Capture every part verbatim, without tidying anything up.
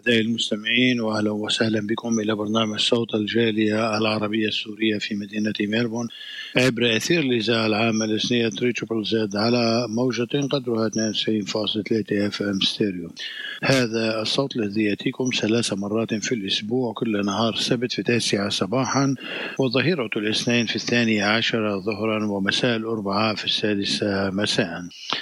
أعزائي المستمعين، وأهلا وسهلا بكم إلى برنامج صوت الجالية العربية السورية في مدينة ميلبورن عبر أثير الإذاعة العامة الإسنية تريبل زد على موجة قدرها اثنين وتسعين فاصلة ثلاثة اف ام ستيريو. هذا الصوت الذي يأتيكم ثلاث مرات في الأسبوع، كل نهار السبت في التاسعة صباحا، وظهيرة الاثنين في الثانية عشرة ظهرا، ومساء الأربعاء في السادسة مساء.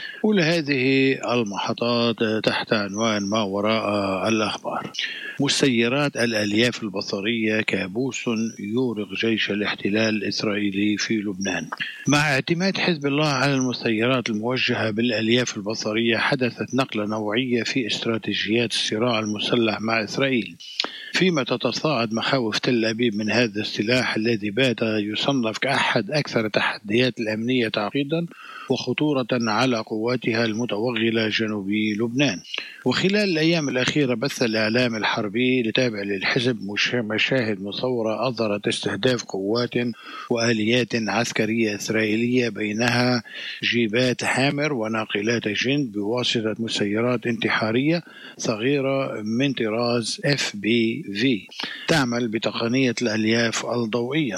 ولهذه المحطات تحت عنوان ما وراء الأخبار. مسيرات الألياف البصرية كابوس يورق جيش الاحتلال الإسرائيلي في لبنان. مع اعتماد حزب الله على المسيرات الموجهة بالألياف البصرية، حدثت نقلة نوعية في استراتيجيات الصراع المسلح مع إسرائيل، فيما تتصاعد مخاوف تل أبيب من هذا السلاح الذي بات يصنف كأحد أكثر التحديات الأمنية تعقيدا وخطورة على قواتها المتوغلة جنوبي لبنان. وخلال الأيام الأخيرة بث الإعلام الحربي التابع للحزب مشاهد مصورة أظهرت استهداف قوات وآليات عسكرية إسرائيلية، بينها جيبات هامر وناقلات جند بواسطة مسيرات انتحارية صغيرة من طراز اف بي في تعمل بتقنية الألياف الضوئية.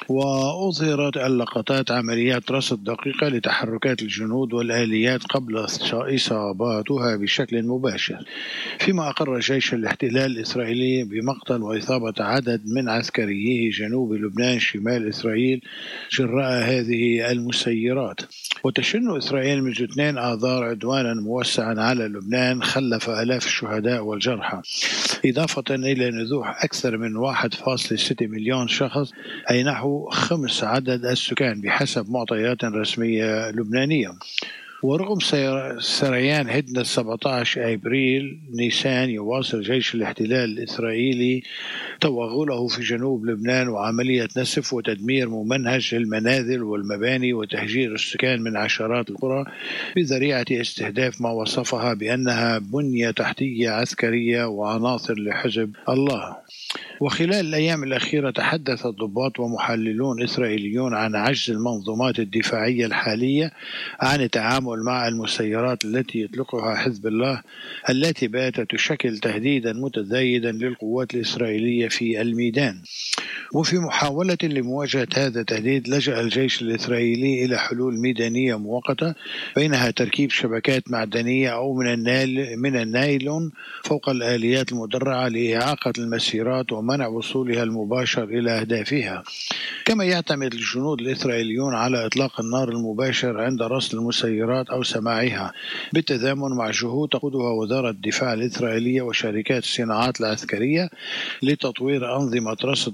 وأظهرت اللقطات عمليات رصد دقيقة لتحركات الجنود والآليات قبل إصاباتها بشكل مباشر، فيما أقر جيش الاحتلال الإسرائيلي بمقتل وإصابة عدد من عسكرييه جنوب لبنان شمال إسرائيل جراء هذه المسيرات. وتشن إسرائيل منذ اثنين آذار عدوانا موسعا على لبنان خلف آلاف الشهداء والجرحى، إضافة إلى نزوح أكثر من واحد فاصلة ستة مليون شخص، أي نحو خمس عدد السكان بحسب معطيات رسمية لبنانية. ورغم سريان هدنة سبعة عشر أبريل نيسان، يواصل جيش الاحتلال الإسرائيلي توغله في جنوب لبنان وعملية نسف وتدمير ممنهج للمنازل والمباني وتهجير السكان من عشرات القرى بذريعة استهداف ما وصفها بأنها بنية تحتية عسكرية وعناصر لحزب الله. وخلال الأيام الأخيرة تحدث ضباط ومحللون إسرائيليون عن عجز المنظومات الدفاعية الحالية عن التعامل مع المسيرات التي يطلقها حزب الله، التي باتت تشكل تهديدا متزايدا للقوات الإسرائيلية في الميدان. وفي محاولة لمواجهة هذا التهديد، لجأ الجيش الإسرائيلي إلى حلول ميدانية مؤقتة، بينها تركيب شبكات معدنية أو من النايل من النايلون فوق الآليات المدرعة لإعاقة المسيرات ومنع وصولها المباشر إلى أهدافها. كما يعتمد الجنود الإسرائيليون على إطلاق النار المباشر عند رصد المسيرات أو سماعها، بالتزامن مع جهود تقودها وزارة الدفاع الإسرائيلية وشركات الصناعات العسكرية لتطوير أنظمة رصد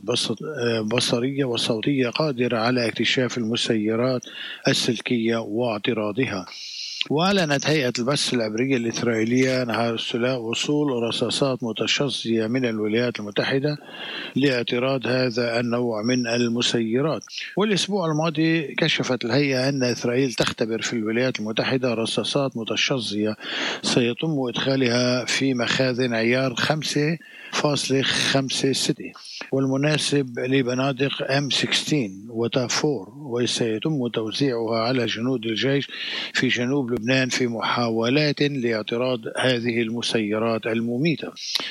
بصرية وصوتية قادرة على اكتشاف المسيرات السلكية واعتراضها. وأعلنت هيئة البث العبرية الإسرائيلية نهار الثلاثاء وصول رصاصات متشظية من الولايات المتحدة لاعتراض هذا النوع من المسيرات. والأسبوع الماضي كشفت الهيئة أن إسرائيل تختبر في الولايات المتحدة رصاصات متشظية سيتم إدخالها في مخازن عيار خمسة فاصلة خمسة ستة والمناسب لبنادق إم ستة عشر وتافور، وسيتم توزيعها على جنود الجيش في جنوب لبنان في محاولات لاعتراض هذه المسيرات المميتة.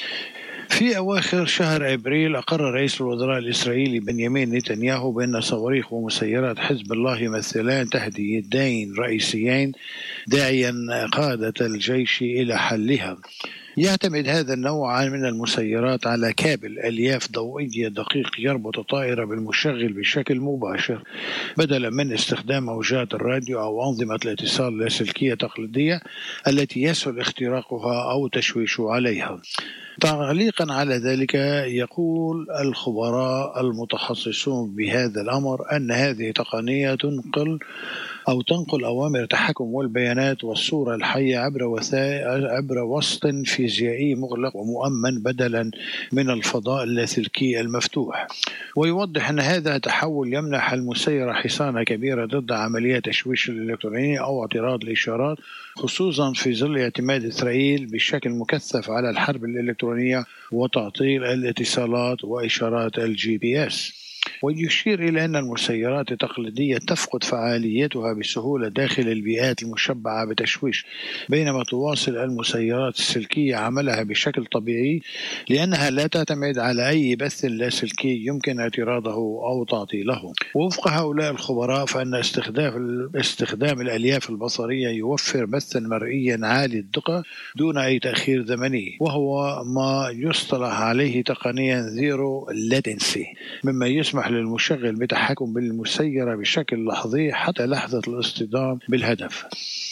في أواخر شهر أبريل أقر رئيس الوزراء الإسرائيلي بنيامين نتنياهو بأن صواريخ ومسيرات حزب الله يمثلان تهديدين رئيسيين، داعيا قادة الجيش إلى حلها. يعتمد هذا النوع من المسيرات على كابل ألياف ضوئية دقيق يربط الطائرة بالمشغل بشكل مباشر، بدلا من استخدام موجات الراديو أو أنظمة الاتصال اللاسلكية التقليدية التي يسهل اختراقها أو تشويش عليها. تعليقا على ذلك، يقول الخبراء المتخصصون بهذا الأمر أن هذه تقنية تنقل أو تنقل أوامر التحكم والبيانات والصورة الحية عبر وسائل عبر وسط فيزيائي مغلق ومؤمن بدلا من الفضاء اللاسلكي المفتوح. ويوضح أن هذا تحول يمنح المسيرة حصانة كبيرة ضد عمليات تشويش الإلكترونية أو اعتراض الإشارات، خصوصا في ظل اعتماد إسرائيل بشكل مكثف على الحرب الإلكترونية وتعطيل الاتصالات وإشارات الجي بي اس. ويشير إلى أن المسيرات التقليدية تفقد فعاليتها بسهولة داخل البيئات المشبعة بتشويش، بينما تواصل المسيرات السلكية عملها بشكل طبيعي لأنها لا تعتمد على أي بث لاسلكي يمكن اعتراضه أو تعطيله. ووفق هؤلاء الخبراء فإن استخدام استخدام الألياف البصرية يوفر بثا مرئيا عالي الدقة دون أي تأخير زمني، وهو ما يصطلح عليه تقنيا زيرو لاتنسي، مما يسمح للمشغل بالتحكم بالمسيرة بشكل لحظي حتى لحظة الاصطدام بالهدف.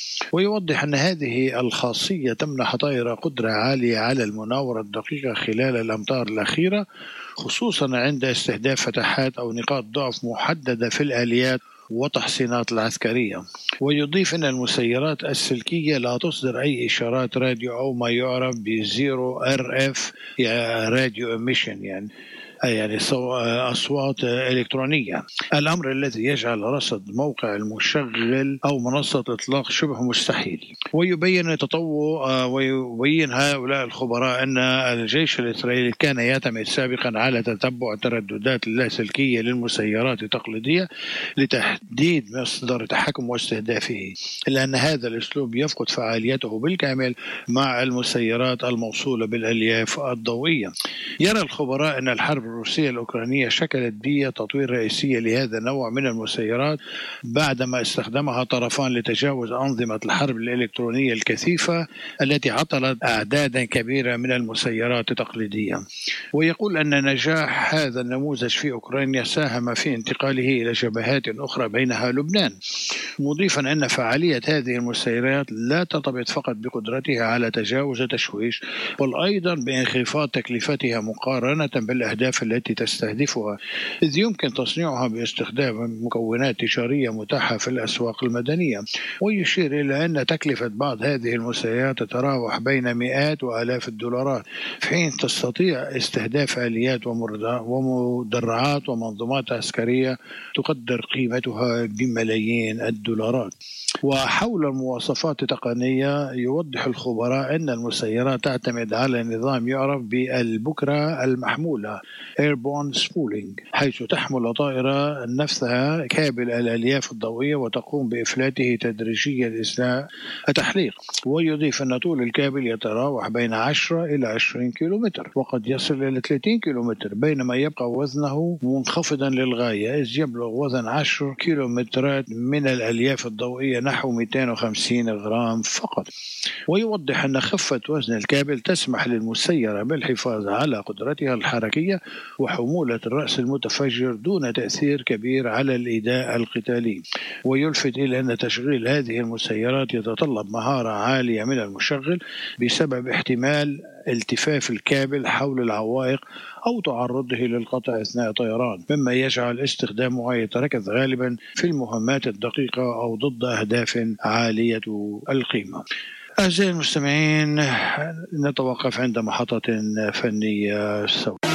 ويوضح أن هذه الخاصية تمنح طائرة قدرة عالية على المناورة الدقيقة خلال الأمطار الأخيرة، خصوصا عند استهداف فتحات أو نقاط ضعف محددة في الآليات وتحصينات العسكرية. ويضيف أن المسيرات السلكية لا تصدر أي إشارات راديو أو ما يعرف بزيرو ار اف راديو إميشن، يعني يعني أصوات إلكترونية، الأمر الذي يجعل رصد موقع المشغل أو منصة إطلاق شبه مستحيل. ويبين تطور ويبين هؤلاء الخبراء أن الجيش الإسرائيلي كان يعتمد سابقا على تتبع الترددات اللاسلكية للمسيرات التقليدية لتحديد مصدر تحكم واستهدافه، إلا أن هذا الأسلوب يفقد فعاليته بالكامل مع المسيرات الموصولة بالألياف الضوئية. يرى الخبراء أن الحرب الروسية الأوكرانية شكلت بيئة تطوير رئيسية لهذا النوع من المسيرات بعدما استخدمها طرفان لتجاوز أنظمة الحرب الإلكترونية الكثيفة التي عطلت أعدادا كبيرة من المسيرات التقليدية. ويقول أن نجاح هذا النموذج في أوكرانيا ساهم في انتقاله إلى جبهات أخرى بينها لبنان، مضيفا أن فعالية هذه المسيرات لا ترتبط فقط بقدرتها على تجاوز التشويش، بل أيضا بانخفاض تكلفتها مقارنة بالأهداف التي تستهدفها، إذ يمكن تصنيعها باستخدام مكونات تجارية متاحة في الأسواق المدنية. ويشير إلى أن تكلفة بعض هذه المسيرات تتراوح بين مئات وآلاف الدولارات، في حين تستطيع استهداف آليات ومدرعات ومنظومات عسكرية تقدر قيمتها بملايين الدولارات. وحول المواصفات التقنية يوضح الخبراء أن المسيرات تعتمد على نظام يعرف بالبكرة المحمولة Airborne Spooling، حيث تحمل الطائرة نفسها كابل الألياف الضوئية وتقوم بإفلاته تدريجيا أثناء التحليق. ويضيف أن طول الكابل يتراوح بين عشرة إلى عشرين كيلومتر، وقد يصل إلى ثلاثين كيلومتر، بينما يبقى وزنه منخفضا للغاية، إذ يبلغ وزن عشرة كيلومترات من الألياف الضوئية نحو مئتين وخمسين غرام فقط. ويوضح أن خفة وزن الكابل تسمح للمسيرة بالحفاظ على قدرتها الحركية وحمولة الرأس المتفجر دون تأثير كبير على الإداء القتالي. ويلفت إلى أن تشغيل هذه المسيرات يتطلب مهارة عالية من المشغل بسبب احتمال التفاف الكابل حول العوائق أو تعرضه للقطع أثناء طيران، مما يجعل استخدامه يتركز غالبا في المهمات الدقيقة أو ضد أهداف عالية القيمة. أعزائي المستمعين، نتوقف عند محطة فنية صوتية.